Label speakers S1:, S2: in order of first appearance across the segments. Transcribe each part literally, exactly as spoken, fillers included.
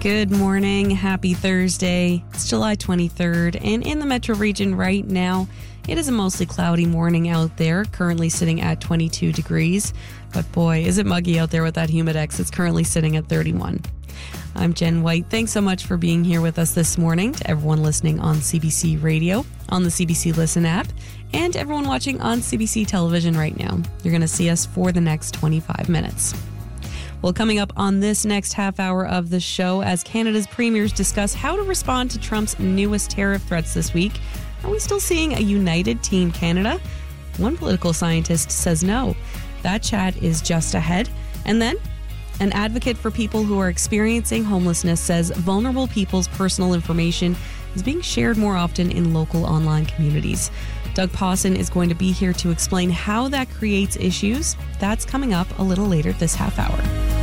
S1: Good morning. Happy Thursday. It's July twenty-third, and in the metro region right now, it is a mostly cloudy morning out there, currently sitting at twenty-two degrees. But boy, is it muggy out there with that Humidex. It's currently sitting at thirty-one. I'm Jen White. Thanks so much for being here with us this morning. To everyone listening on C B C Radio, on the C B C Listen app, and everyone watching on C B C Television right now. You're going to see us for the next twenty-five minutes. Well, coming up on this next half hour of the show, as Canada's premiers discuss how to respond to Trump's newest tariff threats this week, are we still seeing a united Team Canada? One political scientist says no. That chat is just ahead. And then, an advocate for people who are experiencing homelessness says vulnerable people's personal information is being shared more often in local online communities. Doug Pawson is going to be here to explain how that creates issues. That's coming up a little later this half hour.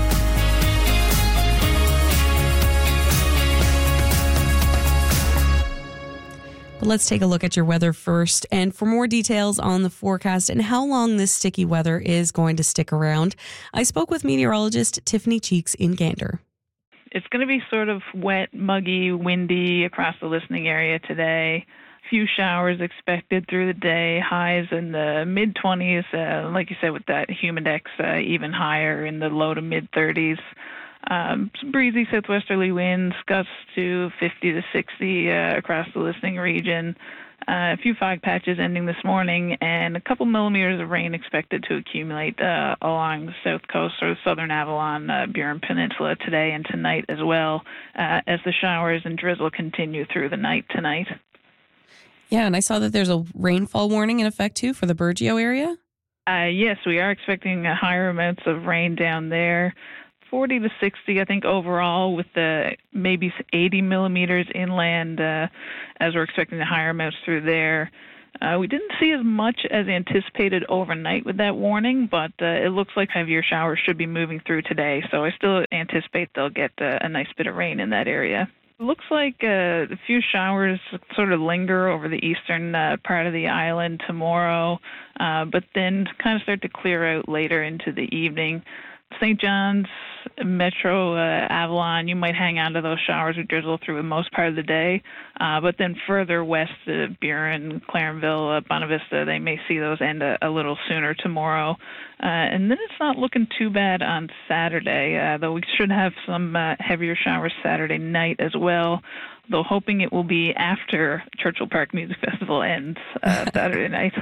S1: But let's take a look at your weather first. And for more details on the forecast and how long this sticky weather is going to stick around, I spoke with meteorologist Tiffany Cheeks in Gander.
S2: It's going to be sort of wet, muggy, windy across the listening area today. Few showers expected through the day, highs in the mid-twenties, uh, like you said, with that Humidex uh, even higher in the low to mid-thirties. Um, some breezy southwesterly winds, gusts to fifty to sixty uh, across the listening region. Uh, a few fog patches ending this morning, and a couple millimeters of rain expected to accumulate uh, along the south coast or the southern Avalon, uh, Burin Peninsula today and tonight as well, uh, as the showers and drizzle continue through the night tonight.
S1: Yeah, and I saw that there's a rainfall warning in effect, too, for the Burgeo area?
S2: Uh, yes, we are expecting uh, higher amounts of rain down there. forty to sixty, I think, overall, with the maybe eighty millimeters inland, uh, as we're expecting the higher amounts through there. Uh, we didn't see as much as anticipated overnight with that warning, but uh, it looks like heavier showers should be moving through today, so I still anticipate they'll get uh, a nice bit of rain in that area. Looks like uh, a few showers sort of linger over the eastern uh, part of the island tomorrow, uh, but then kind of start to clear out later into the evening. Saint John's, Metro, uh, Avalon, you might hang on to those showers or drizzle through the most part of the day. Uh, but then further west, uh, Burin, Clarenville, uh, Bonavista, they may see those end a, a little sooner tomorrow. Uh, and then it's not looking too bad on Saturday, uh, though we should have some uh, heavier showers Saturday night as well, though hoping it will be after Churchill Park Music Festival ends uh, Saturday night.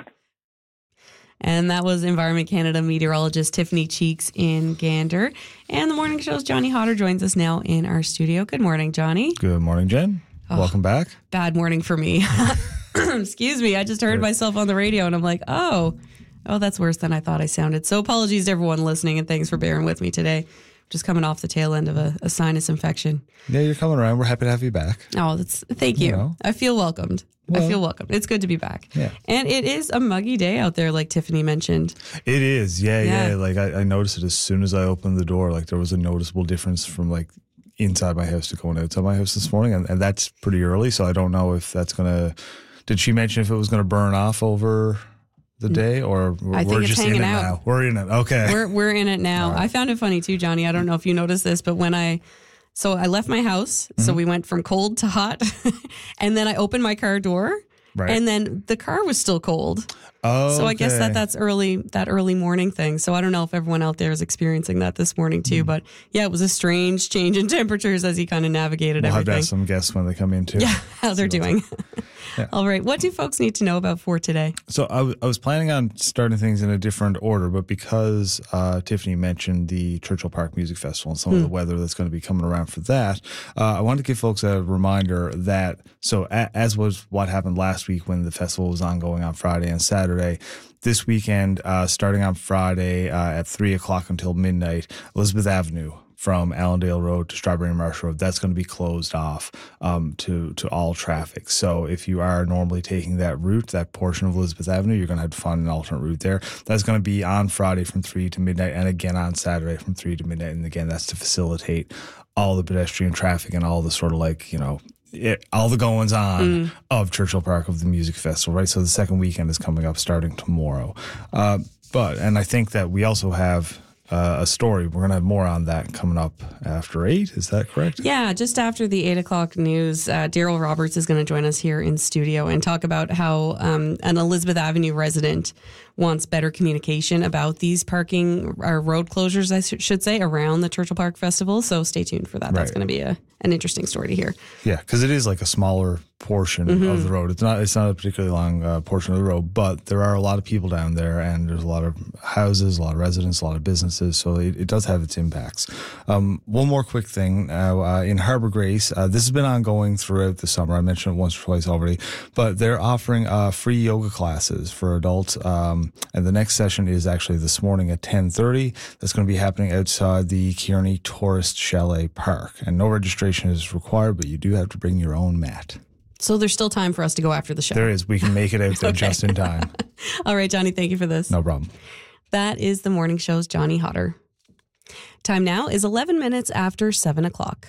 S1: And that was Environment Canada meteorologist Tiffany Cheeks in Gander. And the morning show's Johnny Hodder joins us now in our studio. Good morning, Johnny.
S3: Good morning, Jen. Oh, welcome back.
S1: Bad morning for me. Excuse me. I just heard myself on the radio and I'm like, oh, oh, that's worse than I thought I sounded. So apologies to everyone listening and thanks for bearing with me today. Just coming off the tail end of a, a sinus infection.
S3: Yeah, you're coming around. We're happy to have you back.
S1: Oh, that's thank you. you know. I feel welcomed. Well, I feel welcomed. It's good to be back.
S3: Yeah.
S1: And it is a muggy day out there, like Tiffany mentioned.
S3: It is. Yeah, yeah.
S1: yeah.
S3: Like I, I noticed it as soon as I opened the door. Like there was a noticeable difference from like inside my house to going outside my house this morning. And, and that's pretty early. So I don't know if that's going to, did she mention if it was going to burn off over the day, or we're,
S1: I think
S3: we're
S1: it's
S3: just
S1: hanging
S3: in it
S1: out.
S3: now? We're in it. Okay.
S1: We're we're in it now. Right. I found it funny too, Johnny. I don't know if you noticed this, but when I, so I left my house, mm-hmm. so we went from cold to hot, and then I opened my car door, right. and then the car was still cold.
S3: Oh,
S1: so I
S3: okay.
S1: guess that that's early, that early morning thing. So I don't know if everyone out there is experiencing that this morning too, mm. but yeah, it was a strange change in temperatures as he kind of navigated
S3: we'll
S1: everything.
S3: We'll have to ask some guests when they come in too.
S1: Yeah, how they're doing.
S3: Yeah.
S1: All right. What do folks need to know about for today?
S3: So I, w- I was planning on starting things in a different order, but because uh, Tiffany mentioned the Churchill Park Music Festival and some mm. of the weather that's going to be coming around for that, uh, I wanted to give folks a reminder that, so a- as was what happened last week when the festival was ongoing on Friday and Saturday, this weekend, uh, starting on Friday uh, at three o'clock until midnight, Elizabeth Avenue from Allendale Road to Strawberry Marsh Road, that's going to be closed off um, to, to all traffic. So if you are normally taking that route, that portion of Elizabeth Avenue, you're going to have to find an alternate route there. That's going to be on Friday from three to midnight and again on Saturday from three to midnight. And again, that's to facilitate all the pedestrian traffic and all the sort of like, you know, It, all the goings on mm. of Churchill Park of the Music Festival, right? So the second weekend is coming up starting tomorrow. Uh, but, and I think that we also have uh, a story. We're going to have more on that coming up after eight. Is that correct?
S1: Yeah, just after the eight o'clock news, uh, Daryl Roberts is going to join us here in studio and talk about how um, an Elizabeth Avenue resident wants better communication about these parking or road closures, I should say, around the Churchill Park Festival. So stay tuned for that. Right. That's going to be a, an interesting story to hear.
S3: Yeah, because it is like a smaller portion mm-hmm. of the road. It's not it's not a particularly long uh, portion of the road, but there are a lot of people down there, and there's a lot of houses, a lot of residents, a lot of businesses, so it, it does have its impacts. Um, one more quick thing. Uh, uh, in Harbour Grace, uh, this has been ongoing throughout the summer. I mentioned it once or twice already, but they're offering uh, free yoga classes for adults, um, and the next session is actually this morning at ten thirty. That's going to be happening outside the Kearney Tourist Chalet Park, and no registration is required, but you do have to bring your own mat.
S1: So there's still time for us to go after the show.
S3: There is. We can make it out there okay. just in time.
S1: All right, Johnny, thank you for this.
S3: No problem.
S1: That is the morning show's Johnny Hodder. Time now is eleven minutes after seven o'clock.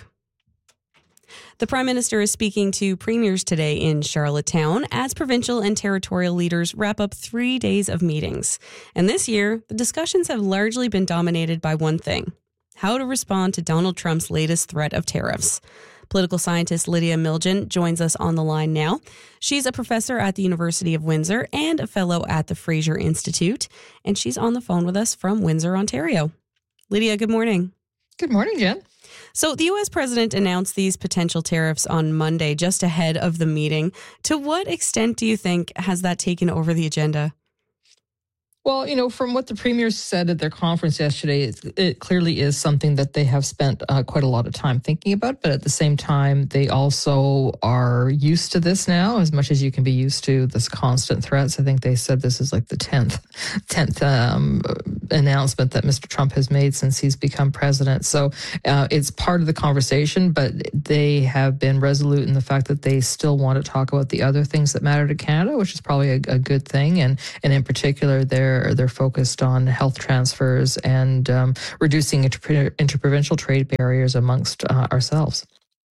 S1: The Prime Minister is speaking to premiers today in Charlottetown as provincial and territorial leaders wrap up three days of meetings. And this year, the discussions have largely been dominated by one thing: how to respond to Donald Trump's latest threat of tariffs. Political scientist Lydia Miljan joins us on the line now. She's a professor at the University of Windsor and a fellow at the Fraser Institute, and she's on the phone with us from Windsor, Ontario. Lydia, good morning.
S4: Good morning, Jen.
S1: So the U S president announced these potential tariffs on Monday, just ahead of the meeting. To what extent do you think has that taken over the agenda?
S4: Well, you know, from what the premiers said at their conference yesterday, it, it clearly is something that they have spent uh, quite a lot of time thinking about. But at the same time, they also are used to this now, as much as you can be used to this constant threats. I think they said this is like the tenth, tenth um, announcement that Mister Trump has made since he's become president. So uh, it's part of the conversation, but they have been resolute in the fact that they still want to talk about the other things that matter to Canada, which is probably a, a good thing. And, and in particular, they're They're focused on health transfers and um, reducing inter- interprovincial trade barriers amongst uh, ourselves.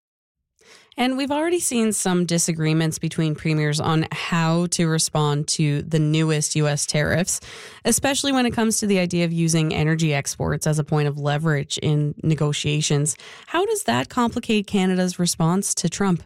S1: And we've already seen some disagreements between premiers on how to respond to the newest U S tariffs, especially when it comes to the idea of using energy exports as a point of leverage in negotiations. How does that complicate Canada's response to Trump?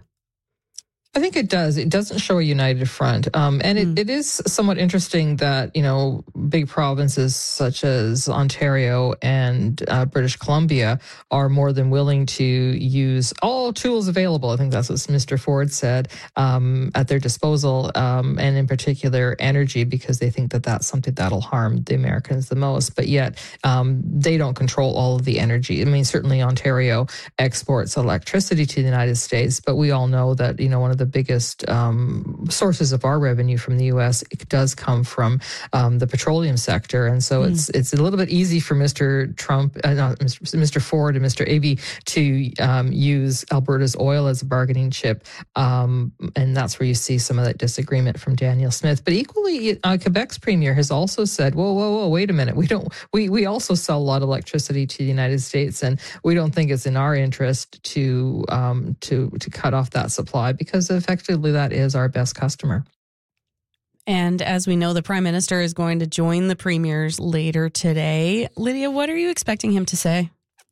S4: I think it does. It doesn't show a united front. Um, and it, mm. it is somewhat interesting that, you know, big provinces such as Ontario and uh, British Columbia are more than willing to use all tools available. I think that's what Mister Ford said, um, at their disposal, um, and in particular energy, because they think that that's something that'll harm the Americans the most. But yet um, they don't control all of the energy. I mean, certainly Ontario exports electricity to the United States, but we all know that, you know, one of the The biggest um, sources of our revenue from the U S it does come from um, the petroleum sector, and so mm. it's it's a little bit easy for Mister Trump, uh, not Mister Ford and Mister Abey to um, use Alberta's oil as a bargaining chip, um, and that's where you see some of that disagreement from Danielle Smith. But equally, uh, Quebec's premier has also said, "Whoa, whoa, whoa! Wait a minute. We don't. We we also sell a lot of electricity to the United States, and we don't think it's in our interest to um, to to cut off that supply because effectively that is our best customer."
S1: And as we know, the Prime Minister is going to join the premiers later today. Lydia, what are you expecting him to say?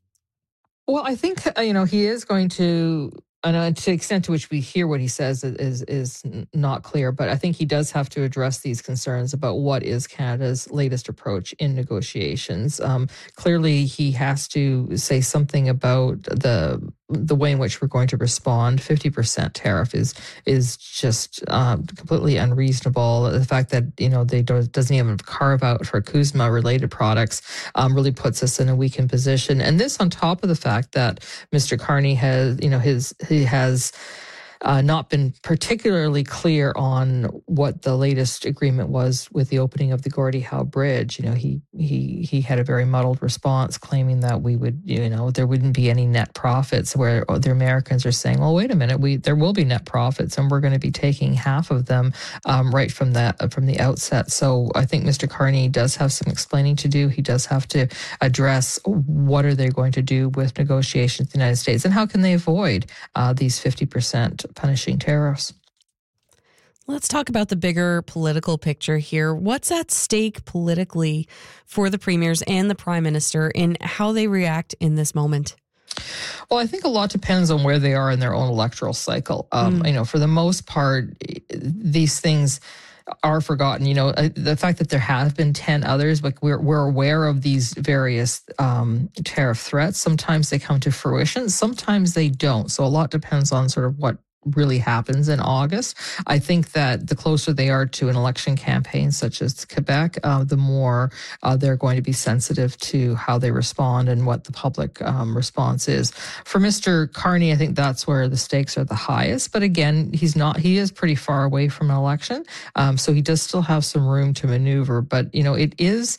S4: Well, I think, you know, he is going to, and to the extent to which we hear what he says is is not clear, but I think he does have to address these concerns about what is Canada's latest approach in negotiations. Um, clearly, he has to say something about the the way in which we're going to respond. fifty percent tariff is is just um, completely unreasonable. The fact that, you know, they do, doesn't even carve out for CUSMA related products um, really puts us in a weakened position. And this on top of the fact that Mister Carney has, you know, his he has Uh, not been particularly clear on what the latest agreement was with the opening of the Gordie Howe Bridge. You know, he he he had a very muddled response, claiming that we would, you know, there wouldn't be any net profits. Where the Americans are saying, "Well, wait a minute, we there will be net profits, and we're going to be taking half of them um, right from that from the outset." So I think Mister Carney does have some explaining to do. He does have to address what are they going to do with negotiations in the United States, and how can they avoid uh, these fifty percent punishing tariffs.
S1: Let's talk about the bigger political picture here. What's at stake politically for the premiers and the prime minister in how they react in this moment?
S4: Well, I think a lot depends on where they are in their own electoral cycle. Um, mm. You know, for the most part, these things are forgotten. You know, the fact that there have been ten others, but we're we're aware of these various um, tariff threats. Sometimes they come to fruition, sometimes they don't. So a lot depends on sort of what really happens in August. I think that the closer they are to an election campaign such as Quebec, uh, the more uh, they're going to be sensitive to how they respond and what the public um, response is. For Mister Carney, I think that's where the stakes are the highest. But again, he's not, he is pretty far away from an election. Um, so he does still have some room to maneuver. But, you know, it is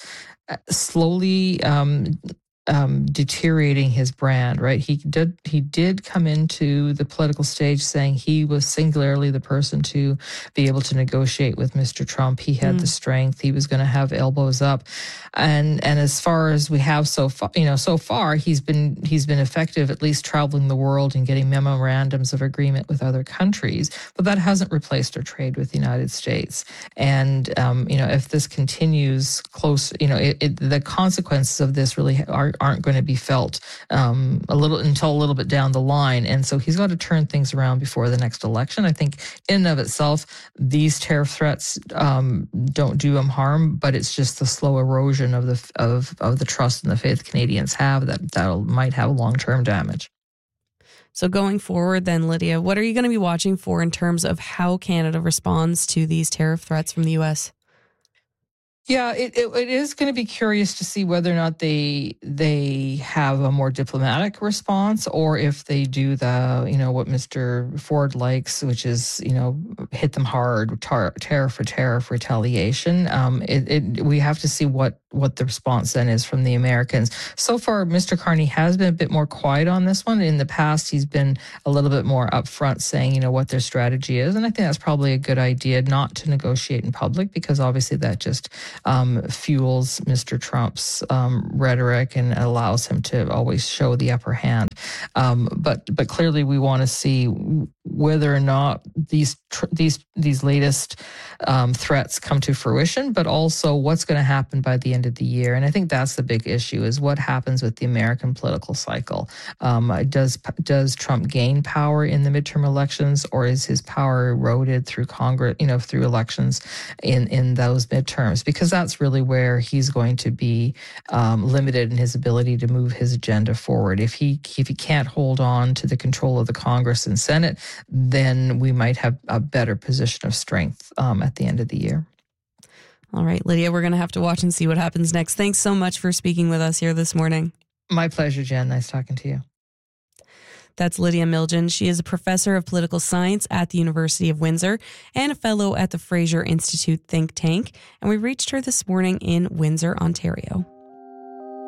S4: slowly um, Um, deteriorating his brand, right? He did he did come into the political stage saying he was singularly the person to be able to negotiate with Mister Trump. He had mm. the strength. He was going to have elbows up, and and as far as we have so far, you know, so far he's been he's been effective, at least traveling the world and getting memorandums of agreement with other countries. But that hasn't replaced our trade with the United States. And um, you know, if this continues close, you know, it, it, the consequences of this really are. aren't going to be felt um, a little until a little bit down the line. And so he's got to turn things around before the next election. I think in and of itself, these tariff threats um, don't do him harm, but it's just the slow erosion of the of, of the trust and the faith Canadians have that that might have long-term damage.
S1: So going forward then, Lydia, what are you going to be watching for in terms of how Canada responds to these tariff threats from the U S?
S4: Yeah, it, it it is going to be curious to see whether or not they they have a more diplomatic response, or if they do the, you know, what Mister Ford likes, which is, you know, hit them hard, tar, tariff for tariff retaliation. Um, it, it we have to see what what the response then is from the Americans. So far, Mister Carney has been a bit more quiet on this one. In the past, he's been a little bit more upfront, saying, you know, what their strategy is, and I think that's probably a good idea, not to negotiate in public, because obviously that just Um, fuels Mister Trump's um, rhetoric and allows him to always show the upper hand. Um, but but clearly, we want to see whether or not these tr- these these latest um, threats come to fruition, but also what's going to happen by the end of the year. And I think that's the big issue: is what happens with the American political cycle. Um, does does Trump gain power in the midterm elections, or is his power eroded through Congress, you know, through elections in in those midterms? Because that's really where he's going to be um, limited in his ability to move his agenda forward. If he if he can't hold on to the control of the Congress and Senate, then we might have a better position of strength um, at the end of the year.
S1: All right, Lydia, we're going to have to watch and see what happens next. Thanks so much for speaking with us here this morning.
S4: My pleasure, Jen. Nice talking to you.
S1: That's Lydia Miljan. She is a professor of political science at the University of Windsor and a fellow at the Fraser Institute think tank. And we reached her this morning in Windsor, Ontario.